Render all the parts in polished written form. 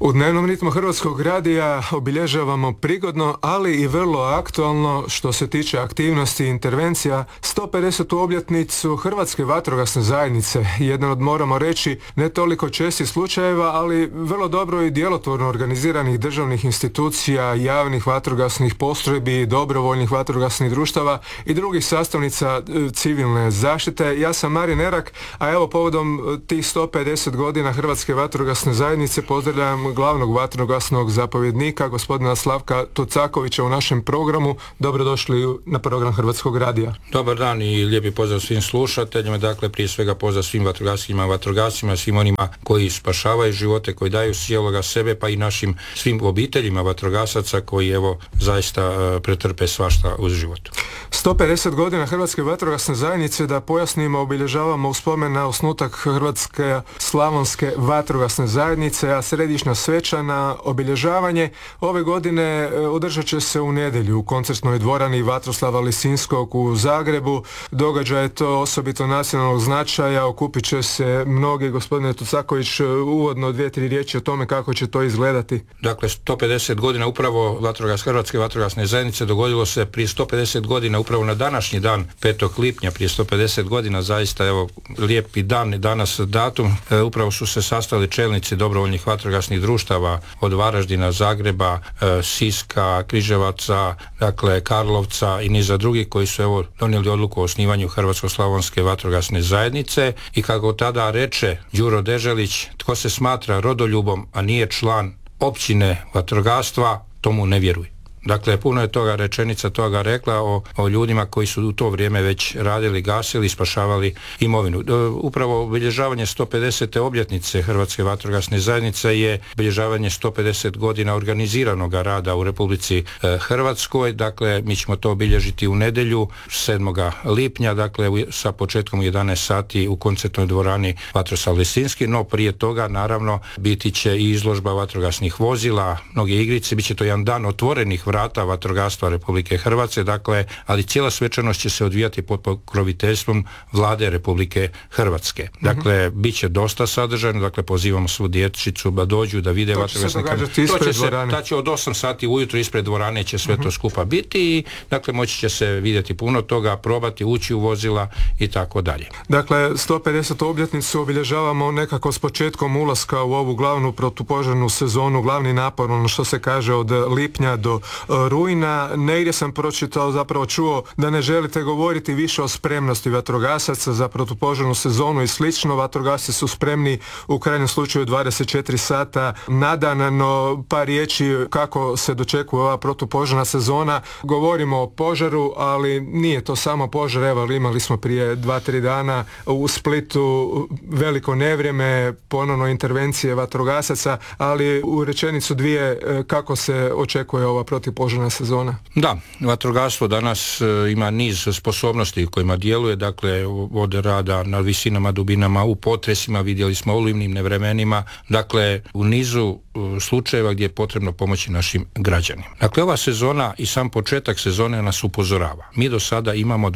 U dnevnom ritmu Hrvatskog radija obilježavamo prigodno, ali i vrlo aktualno što se tiče aktivnosti i intervencija 150. obljetnicu Hrvatske vatrogasne zajednice. Jedan od, moramo reći, ne toliko čestih slučajeva, ali vrlo dobro i djelotvorno organiziranih državnih institucija, javnih vatrogasnih postrojbi, dobrovoljnih vatrogasnih društava i drugih sastavnica civilne zaštite. Ja sam Marin Erak, a evo povodom tih 150 godina Hrvatske vatrogasne zajednice pozdravljam glavnog vatrogasnog zapovjednika, gospodina Slavka Tucakovića u našem programu. Dobrodošli na program Hrvatskog radija. Dobar dan i lijepi pozdrav svim slušateljima. Dakle, prije svega pozdrav svim vatrogascima, svim onima koji spašavaju živote, koji daju cijeloga sebe, pa i našim svim obiteljima vatrogasaca koji evo zaista pretrpe svašta uz životu. 150 godina Hrvatske vatrogasne zajednice, da pojasnimo, obilježavamo u spomen na osnutak Hrvatske slavonske vatrogasne zajednice, a središnja svečana obilježavanje ove godine održat će se u nedjelju u koncertnoj dvorani Vatroslava Lisinskog u Zagrebu. Događaj je to osobito nacionalnog značaja, okupit će se mnogi. Gospodine Tucaković, uvodno 2-3 riječi o tome kako će to izgledati. Dakle, 150 godina upravo Hrvatske vatrogasne zajednice dogodilo se prije 150 godina upravo na današnji dan, 5. lipnja, prije 150 godina, zaista evo lijepi dan i danas datum. Upravo su se sastali čelnici dobrovoljnih vatrogasnih društava od Varaždina, Zagreba, Siska, Križevaca, dakle Karlovca i niza drugih koji su evo donijeli odluku o osnivanju Hrvatsko-slavonske vatrogasne zajednice. I kako tada reče Đuro Deželić, tko se smatra rodoljubom, a nije član općine vatrogastva, tomu ne vjeruje. Dakle, puno je toga rečenica toga rekla o ljudima koji su u to vrijeme već radili, gasili, spašavali imovinu. Upravo obilježavanje 150. obljetnice Hrvatske vatrogasne zajednice je obilježavanje 150 godina organiziranog rada u Republici Hrvatskoj. Dakle, mi ćemo to obilježiti u nedjelju 7. lipnja, dakle sa početkom u 11 sati u koncertnoj dvorani Vatroslav Lisinski, no prije toga naravno biti će i izložba vatrogasnih vozila, mnoge igrice, bit će to jedan dan otvorenih vrata vatrogastva Republike Hrvatske, dakle, ali cijela svečanost će se odvijati pod pokroviteljstvom Vlade Republike Hrvatske. Dakle, bit će dosta sadržajno, dakle, pozivamo svu dječicu da dođu da vide vatrogasne kamere. To će se, će od 8 sati ujutro ispred dvorane će sve to skupa biti i, dakle, moći će se vidjeti puno toga, probati, ući u vozila i tako dalje. Dakle, 150. obljetnicu obilježavamo nekako s početkom ulaska u ovu glavnu protupožarnu sezonu, glavni napor, ono što se kaže od lipnja do rujna. Negdje sam pročitao, zapravo čuo da ne želite govoriti više o spremnosti vatrogasaca za protupožarnu sezonu i slično. Vatrogasci su spremni u krajnjem slučaju 24 sata na dan, no par riječi kako se dočekuje ova protupožarna sezona. Govorimo o požaru, ali nije to samo požar. Evo, imali smo prije 2-3 dana u Splitu veliko nevrijeme, ponovno intervencije vatrogasaca, ali u rečenicu dvije kako se očekuje ova protupožarna sezona? Da, vatrogastvo danas ima niz sposobnosti kojima djeluje, dakle od rada na visinama, dubinama, u potresima, vidjeli smo u olujnim nevremenima, dakle u nizu slučajeva gdje je potrebno pomoći našim građanima. Dakle, ova sezona i sam početak sezone nas upozorava. Mi do sada imamo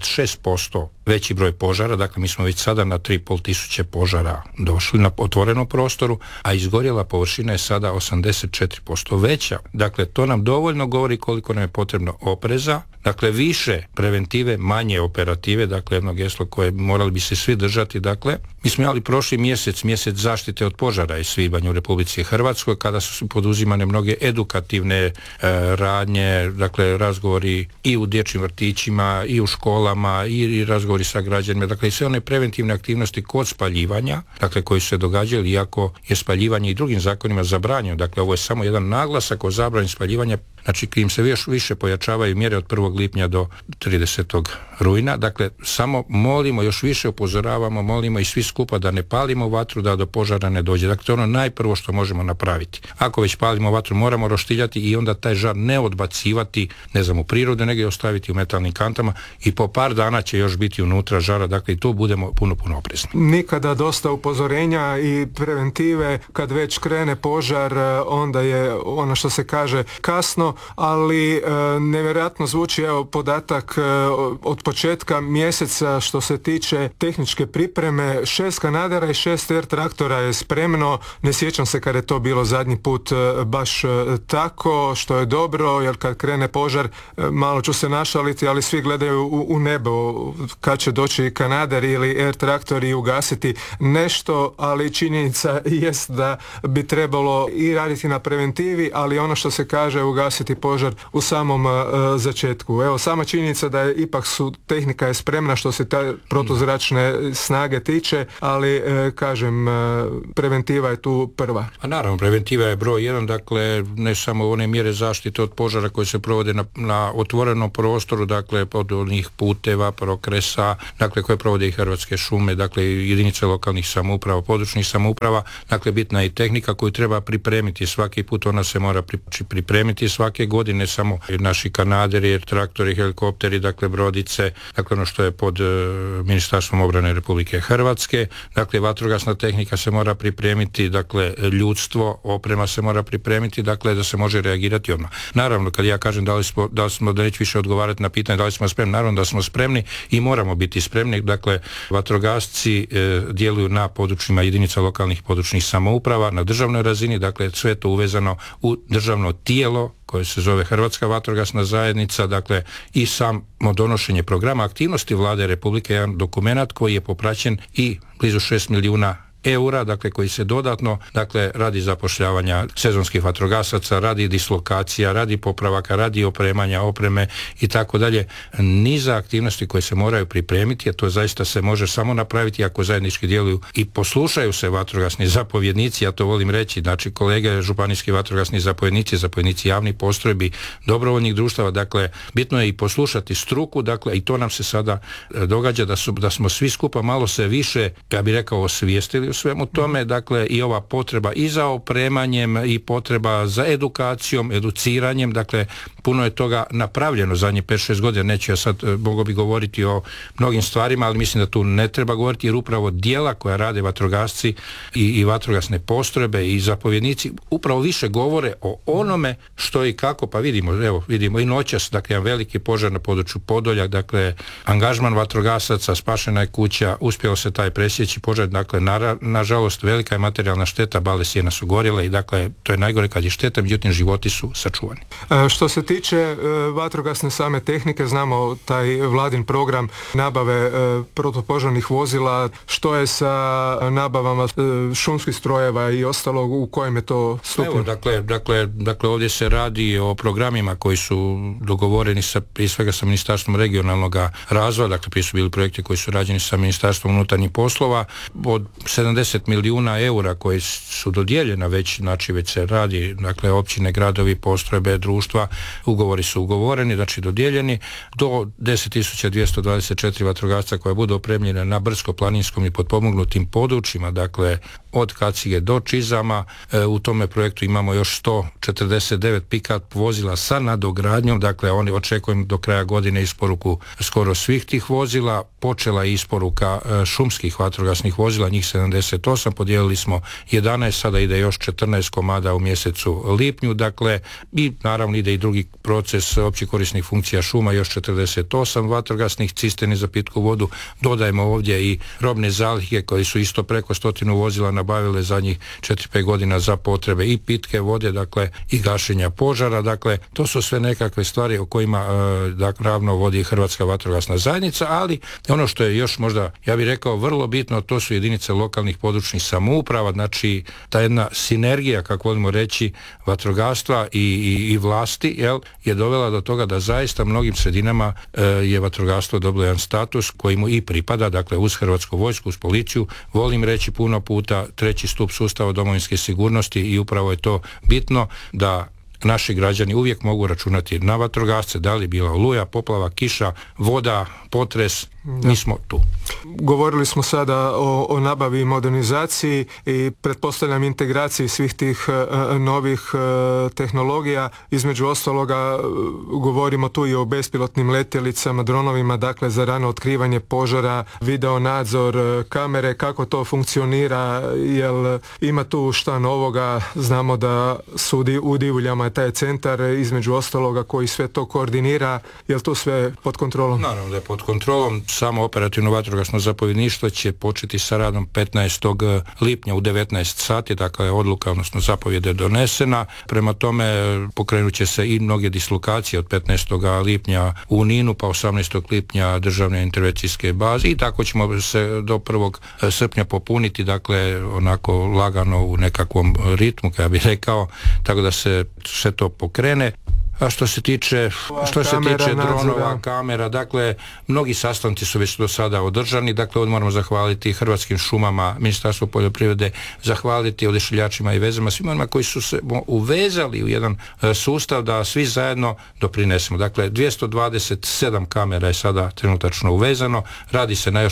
26% veći broj požara, dakle mi smo već sada na 3.500 požara došli na otvorenom prostoru, a izgorjela površina je sada 84% veća. Dakle, to nam dovoljno govori koliko nam je potrebno opreza, dakle više preventive, manje operative, dakle jedno geslo koje morali bi se svi držati. Dakle, mi smo imali prošli mjesec zaštite od požara i svibanj u Republici Hrvatskoj, kada su poduzimane mnoge edukativne radnje, dakle razgovori i u dječjim vrtićima i u školama i razgovori sa građanima, dakle i sve one preventivne aktivnosti kod spaljivanja, dakle koji su se događali, iako je spaljivanje i drugim zakonima zabranjeno. Dakle, ovo je samo jedan naglasak o zabrani spaljivanja, znači kojim se još više pojačavaju mjere od 1. lipnja do 30. rujna. Dakle, samo molimo, još više upozoravamo, molimo i svi skupa da ne palimo vatru, da do požara ne dođe. Dakle, to je ono najprvo što možemo napraviti. Ako već palimo vatru, moramo roštiljati i onda taj žar ne odbacivati, ne znam, u prirode, nego ostaviti u metalnim kantama i po par dana će još biti unutra žara, dakle i tu budemo puno oprezni. Nikada dosta upozorenja i preventive, kad već krene požar, onda je ono što se kaže kasno. spremno, ali nevjerojatno zvuči podatak od početka mjeseca što se tiče tehničke pripreme. 6 Kanadera i 6 Air traktora je spremno. Ne sjećam se kada je to bilo zadnji put baš tako, što je dobro, jer kad krene požar, malo ću se našaliti, ali svi gledaju u nebo kad će doći Kanader ili Air traktor i ugasiti nešto, ali činjenica jest da bi trebalo i raditi na preventivi, ali ono što se kaže, ugasiti požar u samom začetku. Evo, sama činjenica da je ipak tehnika je spremna što se te protuzračne snage tiče, ali kažem, preventiva je tu prva. A naravno, preventiva je broj 1, dakle ne samo one mjere zaštite od požara koje se provode na otvorenom prostoru, dakle od onih puteva, prokresa, dakle koje provode i Hrvatske šume, dakle jedinice lokalnih samouprava, područnih samouprava, dakle bitna je i tehnika koju treba pripremiti svaki put, ona se mora pripremiti svake godine, samo naši kanaderi, traktori, helikopteri, dakle brodice, dakle ono što je pod Ministarstvom obrane Republike Hrvatske, dakle vatrogasna tehnika se mora pripremiti, dakle ljudstvo, oprema se mora pripremiti, dakle da se može reagirati odmah. Naravno, kad ja kažem da neću više odgovarati na pitanje da li smo spremni, naravno da smo spremni i moramo biti spremni, dakle vatrogasci djeluju na područjima jedinica lokalnih područnih samouprava, na državnoj razini, dakle sve to uvezano u državno tijelo koje se zove Hrvatska vatrogasna zajednica, dakle i samo donošenje programa aktivnosti Vlade Republike, jedan dokumenat koji je popraćen i blizu 6 milijuna eura, dakle koji se dodatno, dakle radi zapošljavanja sezonskih vatrogasaca, radi dislokacija, radi popravaka, radi opremanja, opreme i tako dalje. Niza aktivnosti koje se moraju pripremiti, a to zaista se može samo napraviti ako zajednički djeluju i poslušaju se vatrogasni zapovjednici, ja to volim reći, znači kolege županijski vatrogasni zapovjednici javnih postrojbi, dobrovoljnih društava, dakle bitno je i poslušati struku, dakle i to nam se sada događa da smo svi skupa malo se više, ja bih rekao, osvijestili u svemu tome, dakle i ova potreba i za opremanjem i potreba za edukacijom, educiranjem, dakle puno je toga napravljeno zadnjih 5-6 godina, neću ja sad, mogao bi govoriti o mnogim stvarima, ali mislim da tu ne treba govoriti jer upravo djela koja rade vatrogasci i vatrogasne postrojbe i zapovjednici upravo više govore o onome što i kako, pa vidimo i noćas, dakle jedan veliki požar na području Podolja, dakle angažman vatrogasaca, spašena je kuća, uspjelo se taj presjeći požar, dakle nažalost velika je materijalna šteta, bale sjena su gorjele i dakle to je najgore kad je šteta, međutim životi su sačuvani. Što se tiče vatrogasne same tehnike, znamo taj vladin program nabave protupožarnih vozila, što je sa nabavama šumskih strojeva i ostalog, u kojem je to stupnju? Dakle ovdje se radi o programima koji su dogovoreni prije svega sa Ministarstvom regionalnog razvoja, dakle prije su bili projekti koji su rađeni sa Ministarstvom unutarnjih poslova, od 70 milijuna eura koji su dodijeljena već, znači već se radi, dakle općine, gradovi, postrojbe, društva, ugovori su ugovoreni, znači dodijeljeni, do 10.224 vatrogasca koja budu opremljena na brdsko-planinskom i potpomognutim područjima, dakle od Kacige do Čizama. U tome projektu imamo još 149 pick-up vozila sa nadogradnjom, dakle oni očekujem do kraja godine isporuku skoro svih tih vozila. Počela je isporuka šumskih vatrogasnih vozila, njih 78, podijelili smo 11, sada ide još 14 komada u mjesecu lipnju, dakle i naravno ide i drugi proces općih korisnih funkcija šuma, još 48 vatrogasnih cisterni za pitku vodu, dodajemo ovdje i robne zalihe koji su isto preko 100 vozila nabavile zadnjih 4-5 godina za potrebe i pitke vode, dakle i gašenja požara, dakle to su sve nekakve stvari o kojima ravno vodi Hrvatska vatrogasna zajednica, ali ono što je još možda, ja bih rekao, vrlo bitno, to su jedinice lokalnih područnih samouprava, znači ta jedna sinergija, kako volimo reći, vatrogastva i vlasti, je dovela do toga da zaista mnogim sredinama je vatrogastvo dobilo jedan status koji mu i pripada, dakle uz Hrvatsku vojsku, uz policiju, volim reći puno puta, treći stup sustava domovinske sigurnosti i upravo je to bitno da naši građani uvijek mogu računati na vatrogasce, da li bila oluja, poplava, kiša, voda, potres, mi smo tu. Govorili smo sada o nabavi i modernizaciji i pretpostavljam integraciji svih tih novih tehnologija. Između ostaloga govorimo tu i o bespilotnim letjelicama, dronovima, dakle za rano otkrivanje požara, video nadzor, kamere, kako to funkcionira, jel ima tu šta novoga? Znamo da su u Divuljama ima taj centar između ostaloga koji sve to koordinira, je li to sve pod kontrolom? Naravno da je pod kontrolom. Samo operativno vatrogasno zapovjedništvo će početi sa radom 15. lipnja u 19 sati, dakle odluka, odnosno zapovjed je donesena. Prema tome pokrenut će se i mnoge dislokacije od 15. lipnja u Ninu, pa 18. lipnja državne intervencijske baze i tako ćemo se do 1. srpnja popuniti, dakle onako lagano u nekakvom ritmu, kada bih rekao, tako da se sve to pokrene. A što se tiče dronova, kamera, dakle, mnogi sastanci su već do sada održani, dakle, moramo zahvaliti Hrvatskim šumama, Ministarstvo poljoprivrede, zahvaliti odašiljačima i vezama, svima onima koji su se uvezali u jedan sustav da svi zajedno doprinesemo. Dakle, 227 kamera je sada trenutačno uvezano, radi se na još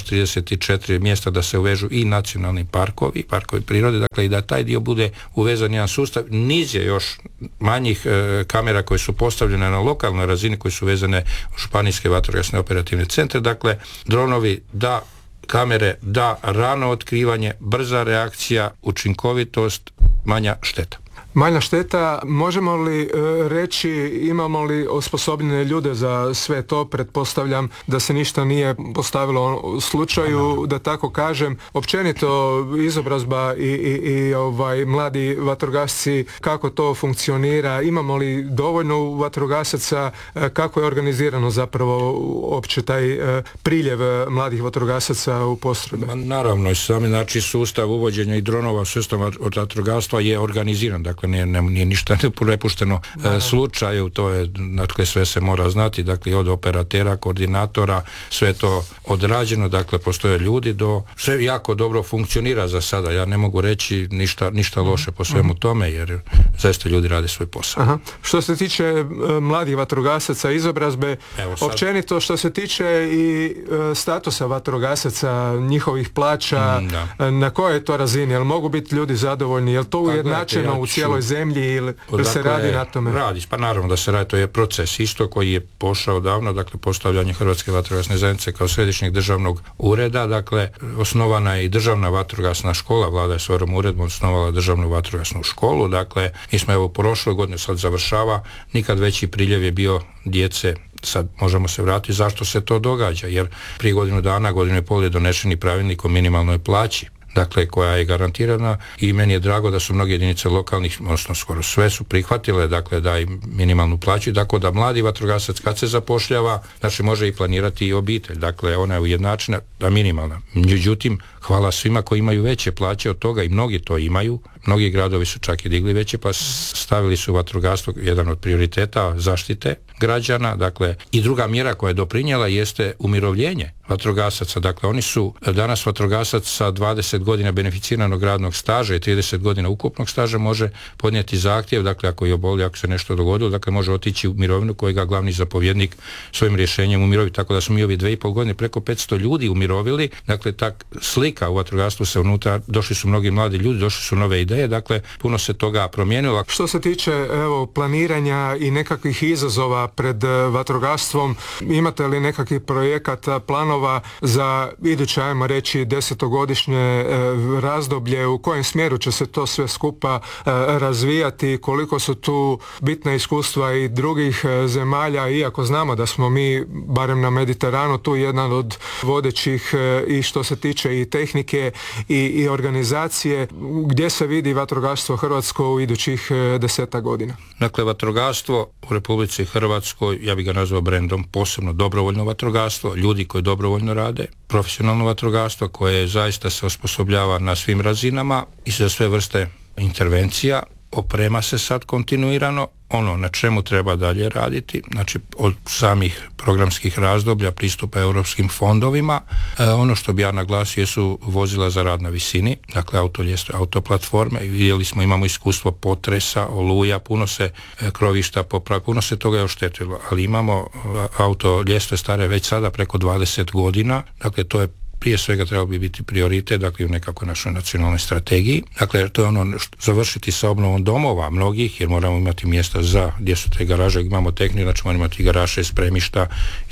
34 mjesta da se uvežu i nacionalni parkovi prirode, dakle, i da taj dio bude uvezan jedan sustav. Niz je još manjih kamera koje su postavljene na lokalnoj razini, koje su vezane u županijske vatrogasne operativne centre. Dakle, dronovi da, kamere da, rano otkrivanje, brza reakcija, učinkovitost, manja šteta. Manja šteta, možemo li reći, imamo li osposobljene ljude za sve to? Pretpostavljam da se ništa nije postavilo u slučaju, da tako kažem. Općenito izobrazba i mladi vatrogasci, kako to funkcionira, imamo li dovoljno vatrogasaca, kako je organizirano zapravo uopće taj priljev mladih vatrogasaca u postrojbe? Naravno, sami sustav uvođenja i dronova u sustav vatrogastva je organiziran, dakle nije ništa prepušteno slučaju, to je, dakle sve se mora znati, dakle od operatera, koordinatora, sve to odrađeno, dakle postoje ljudi, sve jako dobro funkcionira za sada, ja ne mogu reći ništa loše po svemu tome, jer zaista ljudi rade svoj posao. Aha. Što se tiče mladih vatrogasaca, izobrazbe, općenito što se tiče i statusa vatrogasaca, njihovih plaća, na kojoj je to razini, jel mogu biti ljudi zadovoljni, jel to ujednačeno u cijeloj zemlji ili se radi na tome? Pa naravno da se radi, to je proces isto koji je pošao davno, dakle postavljanje Hrvatske vatrogasne zajednice kao središnjeg državnog ureda, dakle osnovana je i državna vatrogasna škola, vlada je svojom uredbom osnovala državnu vatrogasnu školu, dakle mi smo evo prošle godine, sad završava, nikad veći priljev je bio djece. Sad možemo se vratiti zašto se to događa, jer prije godinu i pol je donešeni pravilnik o minimalnoj plaći, dakle koja je garantirana, i meni je drago da su mnoge jedinice lokalnih, odnosno skoro sve su prihvatile, dakle da i minimalnu plaću, tako da mladi vatrogasac kad se zapošljava, znači može i planirati i obitelj, dakle ona je ujednačena, da minimalna. Međutim, hvala svima koji imaju veće plaće od toga, i mnogi to imaju, mnogi gradovi su čak i digli veće, pa stavili su vatrogastvo jedan od prioriteta zaštite građana, dakle i druga mjera koja je doprinijela jeste umirovljenje vatrogasaca, dakle oni su danas vatrogasac sa 20 godina beneficiranog radnog staža i 30 godina ukupnog staža može podnijeti zahtjev, dakle ako je oboli, ako se nešto dogodilo, dakle može otići u mirovinu kojega glavni zapovjednik svojim rješenjem umirovi, tako da smo mi ovi 2,5 godine preko 500 ljudi umirovili, dakle ta slika u vatrogastvu se unutra, došli su mnogi mladi ljudi, došli su nove ideje, dakle puno se toga promijenilo. Što se tiče planiranja i nekakvih izazova pred vatrogastvom, imate li nekakvih projekata, planova za iduće, ajmo reći, 10-godišnje razdoblje, u kojem smjeru će se to sve skupa razvijati, koliko su tu bitna iskustva i drugih zemalja, iako znamo da smo mi, barem na Mediteranu, tu jedan od vodećih i što se tiče i tehnike i organizacije, gdje se vidi vatrogastvo Hrvatsko u idućih 10 godina? Dakle, vatrogastvo u Republici Hrvatskoj, ja bih ga nazvao brendom, posebno dobrovoljno vatrogastvo, ljudi koji dobrovoljno rade, profesionalno vatrogastvo koje zaista se osposobljava na svim razinama i za sve vrste intervencija, oprema se sad kontinuirano, ono na čemu treba dalje raditi, znači od samih programskih razdoblja pristupa europskim fondovima, ono što bi ja naglasio su vozila za rad na visini, dakle autoplatforme, vidjeli smo, imamo iskustvo potresa, oluja, puno se krovišta popravilo, puno se toga je oštetilo, ali imamo autoljestve stare već sada preko 20 godina, dakle to je prije svega trebalo bi biti prioritet, dakle u nekakvoj našoj nacionalnoj strategiji. Dakle, to je ono završiti sa obnovom domova mnogih, jer moramo imati mjesta za gdje su te garaže, imamo tehniku, znači moramo imati garaže, spremišta i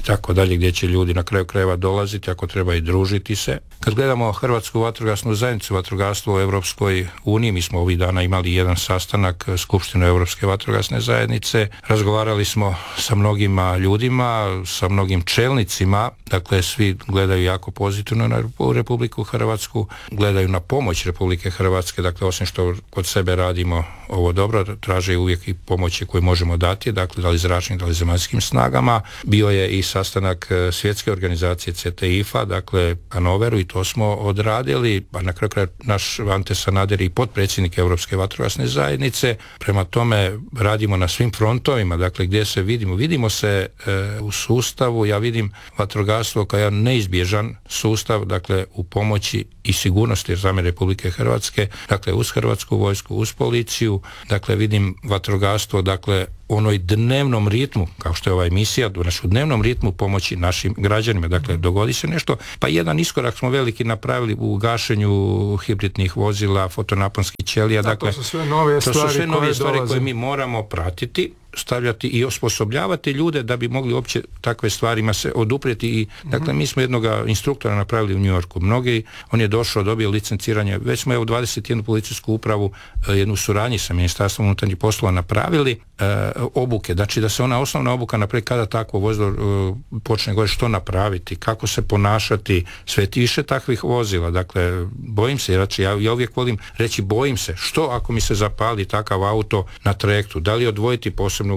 tako dalje, gdje će ljudi na kraju krajeva dolaziti, ako treba i družiti se. Kad gledamo Hrvatsku vatrogasnu zajednicu, vatrogastvo u Europskoj uniji, mi smo ovih dana imali jedan sastanak Skupštine Europske vatrogasne zajednice, razgovarali smo sa mnogima ljudima, sa mnogim čelnicima, dakle svi gledaju jako pozitivno na Republiku Hrvatsku, gledaju na pomoć Republike Hrvatske, dakle osim što kod sebe radimo ovo dobro, traže uvijek i pomoći koje možemo dati, dakle da li zračnim, da li zemaljskim snagama. Bio je i sastanak svjetske organizacije CTIF-a, dakle Hanoveru, i to smo odradili, pa na kraju kraja naš Ante Sanader i potpredsjednik Europske vatrogasne zajednice. Prema tome radimo na svim frontovima, dakle gdje se vidimo se u sustavu, ja vidim vatrogastvo kao jedan neizbježan sustav, dakle u pomoći i sigurnosti same Republike Hrvatske, dakle uz Hrvatsku vojsku, uz policiju, dakle vidim vatrogastvo, dakle onoj dnevnom ritmu, kao što je ova emisija, u dnevnom ritmu pomoći našim građanima, dakle dogodi se nešto, pa jedan iskorak smo veliki napravili u gašenju hibridnih vozila, fotonaponskih ćelija, dakle to su sve nove stvari koje mi moramo pratiti, stavljati i osposobljavati ljude da bi mogli uopće takve stvarima se oduprijeti i dakle mi smo jednog instruktora napravili u New Yorku. On je došao, dobio licenciranje, već smo 21 policijsku upravu, jednu suradnju sa Ministarstvom unutarnjih poslova napravili obuke, znači da se ona osnovna obuka napravi kada takvo vozilo počne gore, što napraviti, kako se ponašati, sve više takvih vozila, dakle bojim se, znači ja uvijek volim reći bojim se, što ako mi se zapali takav auto na trajektu, da li odvojiti posebno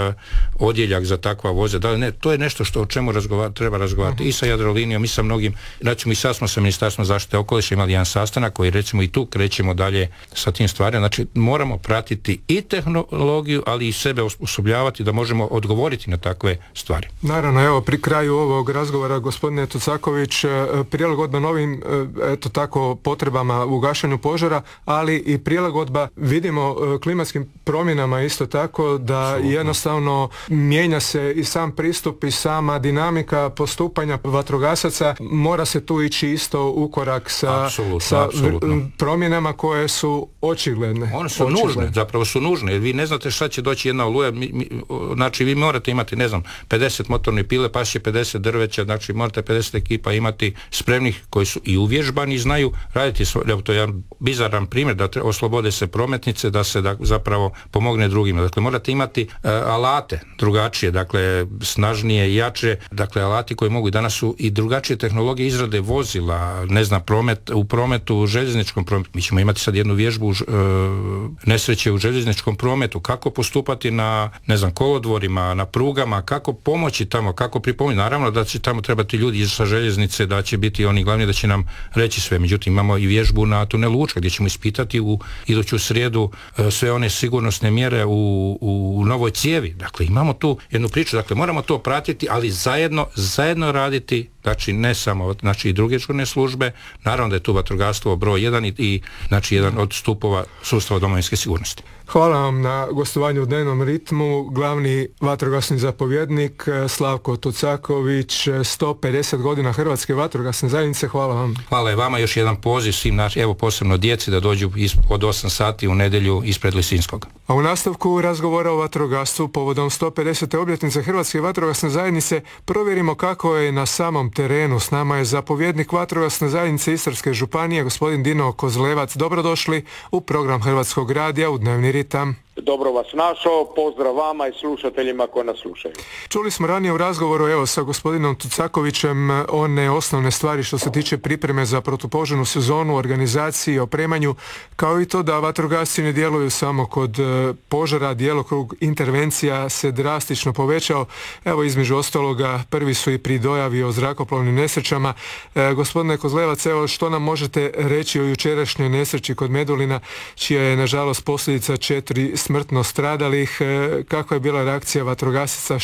odjeljak za takva vozila, da li ne, to je nešto o čemu treba razgovarati i sa Jadrolinijom i sa mnogim, recimo i sad smo sa Ministarstvom zaštite okoliša imali jedan sastanak koji recimo i tu krećemo dalje sa tim stvarima, znači moramo pratiti i tehnologiju, ali i sebe osposobljavati da možemo odgovoriti na takve stvari. Naravno, evo pri kraju ovog razgovora, gospodine Tucaković, prilagodba novim eto tako potrebama u gašenju požara, ali i prilagodba vidimo klimatskim promjenama isto tako da jednostavno mijenja se i sam pristup i sama dinamika postupanja vatrogasaca, mora se tu ići isto u korak sa promjenama koje su očigledne. One su nužne, zapravo su nužne, jer vi ne znate šta će doći jedna oluja, znači vi morate imati, 50 motornih pile, pa će 50 drveća, znači morate 50 ekipa imati spremnih koji su i uvježbani i znaju raditi, to je jedan bizaran primjer, da oslobode se prometnice, da se zapravo pomogne drugima. Dakle, morate imati alate drugačije, dakle snažnije, jače, dakle alati koji mogu, danas su i drugačije tehnologije izrade vozila, u prometu, željezničkom prometu. Mi ćemo imati sad jednu vježbu nesreće u željezničkom prometu, kako postupati na, kolodvorima, na prugama, kako pomoći tamo, kako pripomoći. Naravno da će tamo trebati ljudi sa željeznice, da će biti oni glavni, da će nam reći sve. Međutim, imamo i vježbu na tunelu Učka, gdje ćemo ispitati u iduću srijedu sve one sigurnosne mjere u Novoj Cijevi. Dakle, imamo tu jednu priču, dakle, moramo to pratiti, ali zajedno raditi, znači ne samo, znači i druge žurne službe, naravno da je tu vatrogastvo broj 1 i znači jedan od stupova sustava domovinske sigurnosti. Hvala vam na gostovanju u dnevnom ritmu, glavni vatrogasni zapovjednik Slavko Tucaković, 150 godina Hrvatske vatrogasne zajednice, hvala vam. Hvala i vama, još jedan poziv svim evo posebno djeci da dođu od 8 sati u nedjelju ispred Lisinskog. A u nastavku razgovora o vatrogastvu povodom 150. obljetnice Hrvatske vatrogasne zajednice provjerimo kako je na samom terenu. S nama je zapovjednik vatrogasne zajednice Istarske županije, gospodin Dino Kozlevac. Dobrodošli u program Hrvatskog radija u dnevni ritam. Dobro vas našao, pozdrav vama i slušateljima koji nas slušaju. Čuli smo ranije u razgovoru sa gospodinom Tucakovićem one osnovne stvari što se tiče pripreme za protupožarnu sezonu, organizaciji, opremanju, kao i to da vatrogasci ne djeluju samo kod požara, djelokrug intervencija se drastično povećao. Evo između ostaloga prvi su i pri dojavi o zrakoplovnim nesrećama. Gospodine Kozlevac, evo što nam možete reći o jučerašnjoj nesreći kod Medulina, čija je nažalost posljedica 4 smrtno stradalih, kakva je bila reakcija vatrogasaca,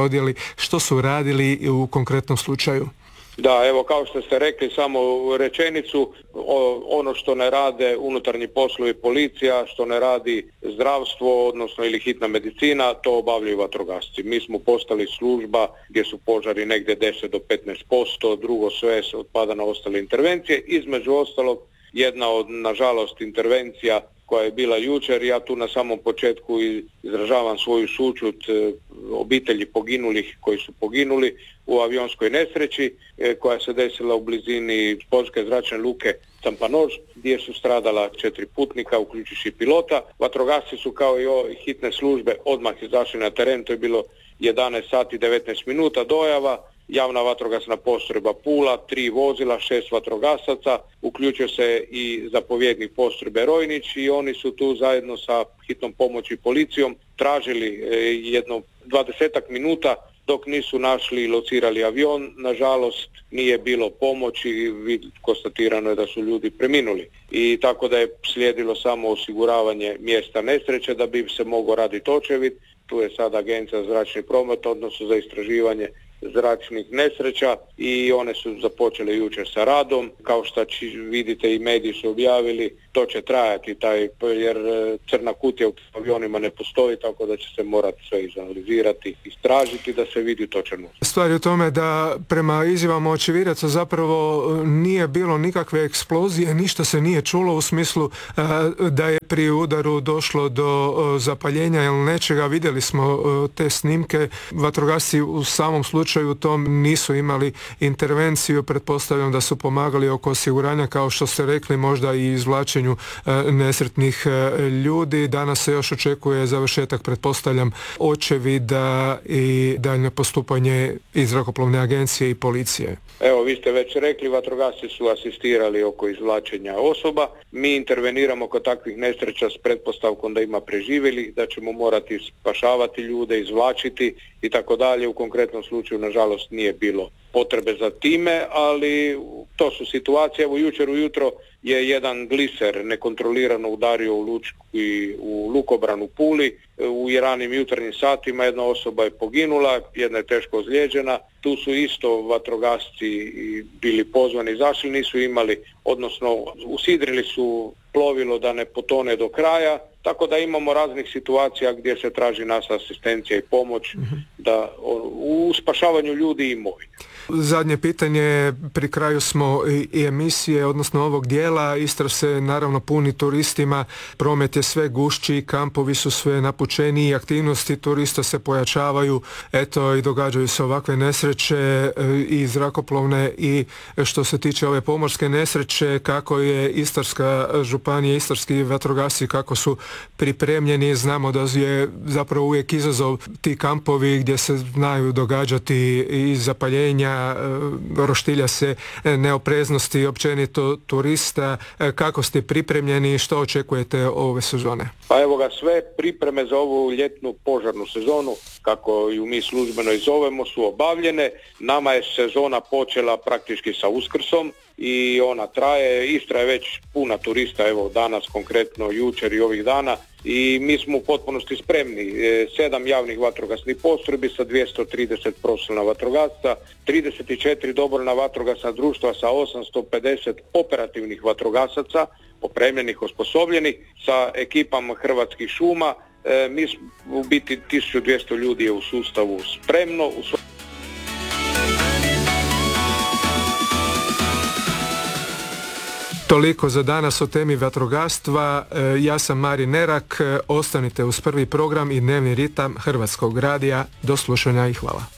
što su radili u konkretnom slučaju? Da, evo kao što ste rekli, samo rečenicu, ono što ne rade unutarnji poslovi, policija, što ne radi zdravstvo, odnosno ili hitna medicina, to obavljaju vatrogasci. Mi smo postali služba gdje su požari negdje 10 do 15%, drugo sve se otpada na ostale intervencije, između ostalog jedna od, nažalost, intervencija koja je bila jučer, ja tu na samom početku izražavam svoju sućut obitelji poginulih koji su poginuli u avionskoj nesreći koja se desila u blizini sportske zračne luke Campanož, gdje su stradala 4 putnika, uključujući pilota. Vatrogasci su kao i hitne službe odmah izašli na teren, to je bilo 11 sati 19 minuta dojava. Javna vatrogasna postrojba Pula, 3 vozila, 6 vatrogasaca, uključio se i zapovjednik postrojbe Rojnić i oni su tu zajedno sa hitnom pomoći i policijom tražili jedno 20 minuta dok nisu našli i locirali avion. Nažalost nije bilo pomoći, konstatirano je da su ljudi preminuli i tako da je slijedilo samo osiguravanje mjesta nesreće da bi se mogao raditi očevid. Tu je sad Agencija za zračni promet, odnosno za istraživanje zračnih nesreća i one su započele jučer sa radom. Kao što vidite i mediji su objavili, to će trajati jer crna kutija u avionima ne postoji, tako da će se morati sve izanalizirati, istražiti da se vidi točan uzrok. Stvar je u tome da prema izjavama očevidaca zapravo nije bilo nikakve eksplozije, ništa se nije čulo u smislu da je pri udaru došlo do zapaljenja ili nečega. Vidjeli smo te snimke. Vatrogasci u samom slučaju tom nisu imali intervenciju. Pretpostavljam da su pomagali oko osiguranja, kao što ste rekli, možda i izvlačenju nesretnih ljudi. Danas se još očekuje završetak, pretpostavljam, očevida i daljnje postupanje iz zrakoplovne agencije i policije. Evo, vi ste već rekli, vatrogasci su asistirali oko izvlačenja osoba. Mi interveniramo kod takvih nesreća s pretpostavkom da ima preživjeli, da ćemo morati spašavati ljude, izvlačiti i tako dalje. U konkretnom slučaju, nažalost, nije bilo potrebe za time, ali to su situacije. Evo, jučer ujutro je jedan gliser nekontrolirano udario u lukobran u Puli. U ranim jutarnjim satima jedna osoba je poginula, jedna je teško ozlijeđena. Tu su isto vatrogasci bili pozvani, izašli, nisu imali, odnosno usidrili su plovilo da ne potone do kraja, tako da imamo raznih situacija gdje se traži naša asistencija i pomoć da u spašavanju ljudi i imovine. Zadnje pitanje, pri kraju smo i emisije, odnosno ovog dijela. Istra se naravno puni turistima, promet je sve gušći, kampovi su sve napučeniji, aktivnosti turista se pojačavaju, eto i događaju se ovakve nesreće i zrakoplovne i što se tiče ove pomorske nesreće. Kako je Istarska županija, istarski vatrogasci, kako su pripremljeni? Znamo da je zapravo uvijek izazov ti kampovi gdje se znaju događati i zapaljenja, roštilja se, neopreznosti općenito turista. Kako ste pripremljeni i što očekujete ove sezone? Pa evo ga, sve pripreme za ovu ljetnu požarnu sezonu, kako ju mi službeno i zovemo, su obavljene. Nama je sezona počela praktički sa Uskrsom i ona traje. Istra je već puna turista, evo danas konkretno, jučer i ovih dana, i mi smo u potpunosti spremni. 7 javnih vatrogasnih postrojbi sa 230 profesionalna vatrogasca, 34 dobrovoljna vatrogasna društva sa 850 operativnih vatrogasaca, opremljenih, osposobljenih, sa ekipama Hrvatskih šuma. Mi smo u biti 1200 ljudi je u sustavu spremno. Toliko za danas o temi vatrogastva. Ja sam Marin Nerak. Ostanite uz Prvi program i dnevni ritam Hrvatskog radija. Do slušanja i hvala.